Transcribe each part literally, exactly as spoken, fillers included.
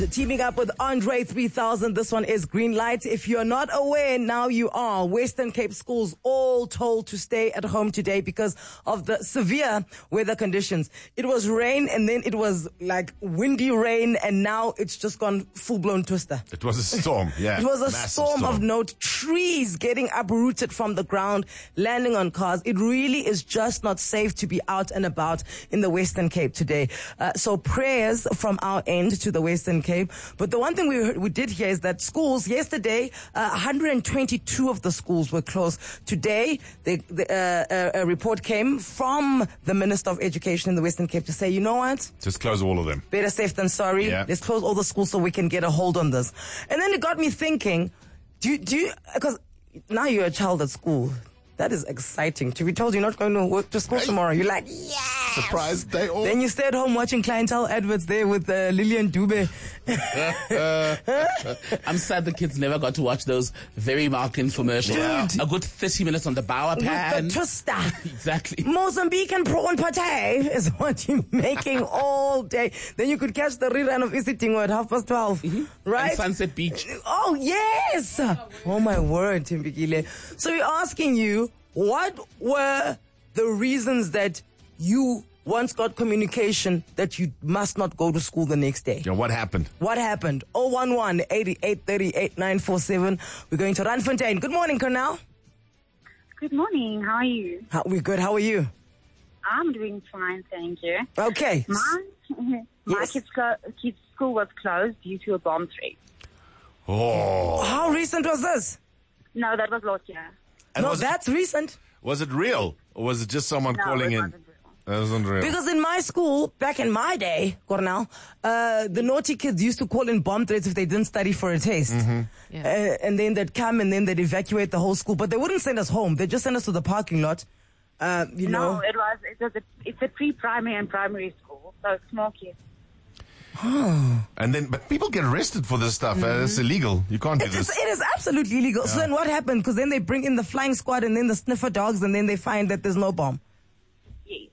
Teaming up with Andre three thousand, this one is Green Light. If you're not aware, now you are. Western Cape schools all told to stay at home today because of the severe weather conditions. It was rain and then it was like windy rain and now it's just gone full-blown twister. It was a storm, yeah. It was a Massive storm, storm of note. Trees getting uprooted from the ground, landing on cars. It really is just not safe to be out and about in the Western Cape today. Uh, so prayers from our end to the Western Cape. But the one thing we heard, we did hear is that schools yesterday, uh, one hundred twenty-two of the schools were closed. Today, the, the, uh, a, a report came from the Minister of Education in the Western Cape to say, you know what? Just close all of them. Better safe than sorry. Yeah. Let's close all the schools so we can get a hold on this. And then it got me thinking, do you, do you, because now you're a child at school. That is exciting. To be told you're not going to work to school tomorrow. You're like, yeah. Surprise day off. Then you stay at home watching clientele adverts there with uh, Lillian Dube. I'm sad the kids never got to watch those very marketing commercials. Dude. A good thirty minutes on the Bauer pan. With the twister. Exactly. Mozambican prawn pate is what you're making all day. Then you could catch the rerun of Isitingo at half past twelve. Mm-hmm. Right? And Sunset Beach. Oh, yes. Oh, my word, Timbikile. So we're asking you, what were the reasons that you once got communication that you must not go to school the next day? Yeah, what happened? What happened? oh one one, eighty-eight thirty-eight, nine four seven. We're going to Randfontein. Good morning, Cornell. Good morning. How are you? How, we're good. How are you? I'm doing fine, thank you. Okay. My, my Yes. kids, clo- kids' school was closed due to a bomb threat. Oh. How recent was this? No, that was last year. And No, was, that's recent. was it real? Or was it just someone No, calling it in? wasn't real. That wasn't real. Because in my school, back in my day, Cornell, uh, the naughty kids used to call in bomb threats if they didn't study for a test. Mm-hmm. Uh, and then they'd come and then they'd evacuate the whole school. But they wouldn't send us home. They'd just send us to the parking lot. Uh, you No, know. it was, it was a, it's a pre-primary and primary school, so it's small kids. And then, but people get arrested for this stuff. Uh, it's illegal. You can't do It's, this. it is absolutely illegal. So then what happened? Because then they bring in the flying squad and then the sniffer dogs and then they find that there's no bomb. Yes.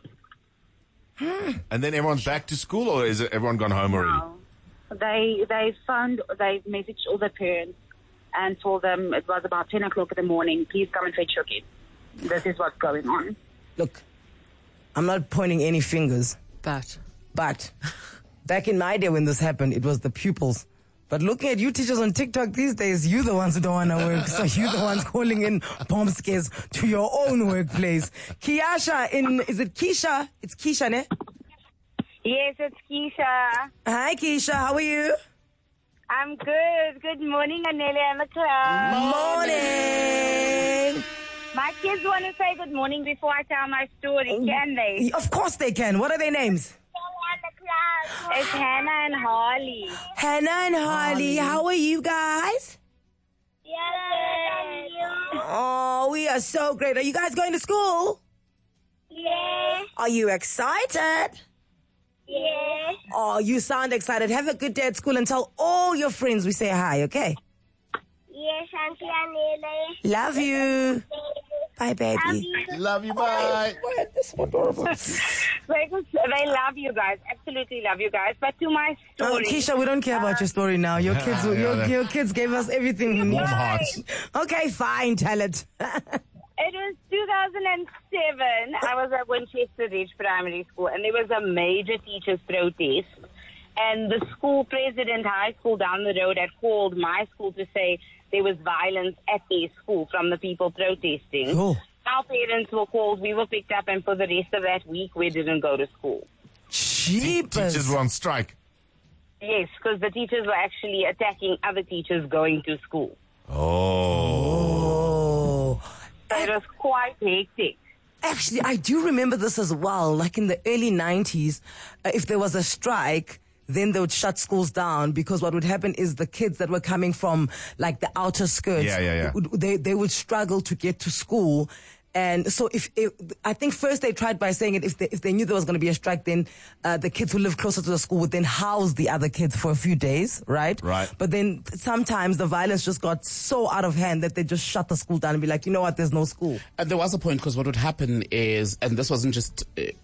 And then everyone's back to school, or is it everyone gone home already? No. They, they phoned, they messaged all the parents and told them it was about ten o'clock in the morning. Please come and fetch your kids. This is what's going on. Look, I'm not pointing any fingers, But but back in my day when this happened, it was the pupils. But looking at you teachers on TikTok these days, you the ones who don't want to work. So you the ones calling in bomb scares to your own workplace. Kiasha in, is it Keisha? It's Keisha, ne? Yes, it's Keisha. Hi Keisha, how are you? I'm good. Good morning, Anele and the class. Morning. My kids want to say good morning before I tell my story, can they? Of course they can. What are their names? It's Hannah and Harley. Hannah and Harley. How are you guys? Yes. Oh, we are so great. Are you guys going to school? Yes. Are you excited? Yes. Oh, you sound excited. Have a good day at school and tell all your friends we say hi, okay? Yes, Auntie Anele. Love you. Bye, baby. Love you, bye. This is adorable. They they love you guys. Absolutely love you guys. But to my Oh, story. Keisha, we don't care about your story now. Your kids, Yeah, your, yeah. your kids gave us everything we need. Warm hearts. Okay, fine, tell it. It was two thousand seven. I was at Winchester Ridge Primary School, and there was a major teachers' protest. And the school president, high school down the road, had called my school to say there was violence at their school from the people protesting. Oh. Our parents were called, we were picked up, and for the rest of that week, we didn't go to school. Jeepers. Teachers were on strike. Yes, because the teachers were actually attacking other teachers going to school. Oh. Oh. So it was quite hectic. Actually, I do remember this as well. Like in the early nineties, uh, if there was a strike, then they would shut schools down because what would happen is the kids that were coming from like the outer skirts, Yeah, yeah, yeah. would- they, they would struggle to get to school. And so if, if I think first they tried by saying it, if they, if they knew there was going to be a strike, then uh, the kids who live closer to the school would then house the other kids for a few days, right? Right. But then sometimes the violence just got so out of hand that they just shut the school down and be like, you know what, there's no school. And there was a point because what would happen is, and this wasn't just uh,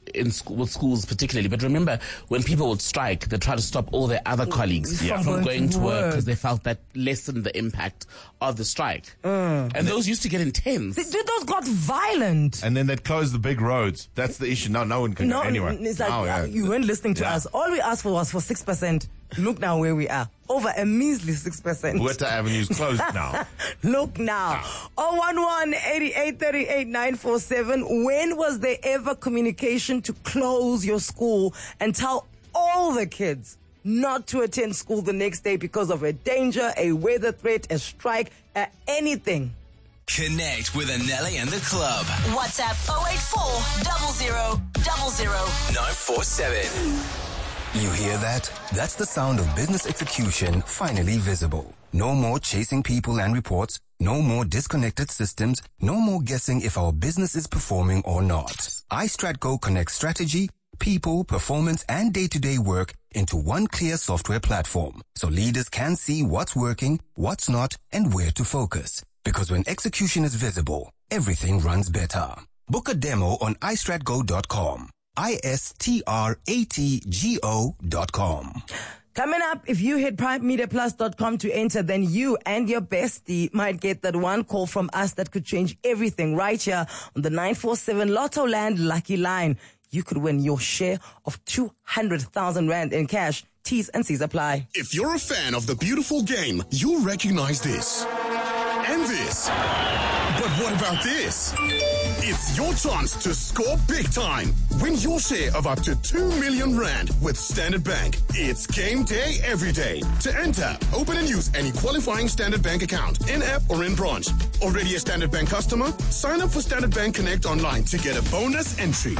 in school, with schools particularly, but remember when people would strike, they try to stop all their other colleagues Yeah. from going to work because work. they felt that lessened the impact of the strike. And those used to get intense. Dude, those got violent. And then they'd close the big roads. That's the issue. No, no one can No, go anywhere. it's like Oh, yeah. uh, you weren't listening to Yeah. us. All we asked for was for six percent. Look now where we are. Over a measly six percent. Huerta Avenue's closed now. Look now. oh one one, eighty-eight thirty-eight, nine four seven. When was there ever communication to close your school and tell all the kids not to attend school the next day because of a danger, a weather threat, a strike, uh, anything? Connect with Anelli and the club. WhatsApp oh eight four, zero zero, zero zero. nine four seven. You hear that? That's the sound of business execution finally visible. No more chasing people and reports. No more disconnected systems. No more guessing if our business is performing or not. iStratGo connects strategy, people, performance, and day-to-day work into one clear software platform. So leaders can see what's working, what's not, and where to focus. Because when execution is visible, everything runs better. Book a demo on i strat go dot com. I S T R A T G O dot com. Coming up, if you hit prime media plus dot com to enter, then you and your bestie might get that one call from us that could change everything right here on the nine four seven Lotto Land Lucky Line. You could win your share of two hundred thousand rand in cash. T's and C's apply. If you're a fan of the beautiful game, you'll recognize this. And this. But what about this? It's your chance to score big time. Win your share of up to two million rand with Standard Bank. It's game day every day. To enter, open and use any qualifying Standard Bank account, in-app or in branch. Already a Standard Bank customer? Sign up for Standard Bank Connect online to get a bonus entry.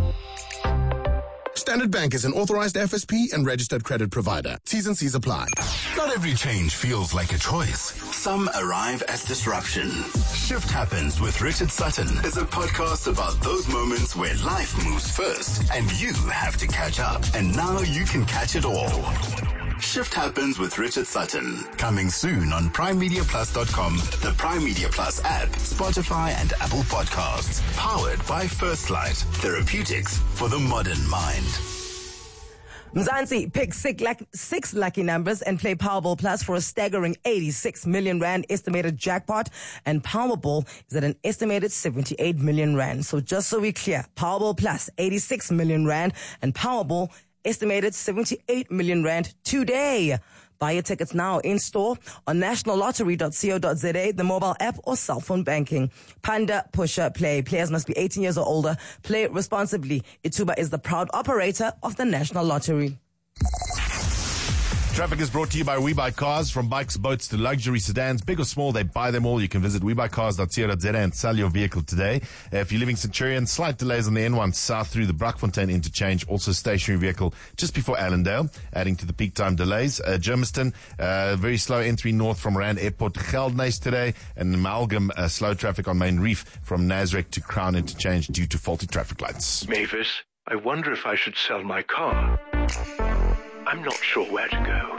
Standard Bank is an authorized F S P and registered credit provider. T's and C's apply. Not every change feels like a choice. Some arrive as disruption. Shift Happens with Richard Sutton is a podcast about those moments where life moves first and you have to catch up. And now you can catch it all. Shift Happens with Richard Sutton. Coming soon on prime media plus dot com, the Prime Media Plus app, Spotify and Apple Podcasts. Powered by First Light. Therapeutics for the modern mind. Mzansi, pick six, luck- six lucky numbers and play Powerball Plus for a staggering eighty-six million rand estimated jackpot. And Powerball is at an estimated seventy-eight million rand. So just so we're clear, Powerball Plus, eighty-six million rand, and Powerball, estimated seventy-eight million rand today. Buy your tickets now in store on national lottery dot co dot za, the mobile app, or cell phone banking. Panda Pusher Play. Players must be eighteen years or older. Play responsibly. Ituba is the proud operator of the National Lottery. Traffic is brought to you by We Buy Cars. From bikes, boats to luxury sedans, big or small, they buy them all. You can visit we buy cars dot co dot za and sell your vehicle today. Uh, if you're living Centurion, slight delays on the N one south through the Brakfontein interchange. Also stationary vehicle just before Allendale, adding to the peak time delays. Uh, Germiston, uh, very slow entry north from Rand Airport to Geldnys today. And Amalgam, uh, slow traffic on Main Reef from Nasrec to Crown interchange due to faulty traffic lights. Mavis, I wonder if I should sell my car. I'm not sure where to go.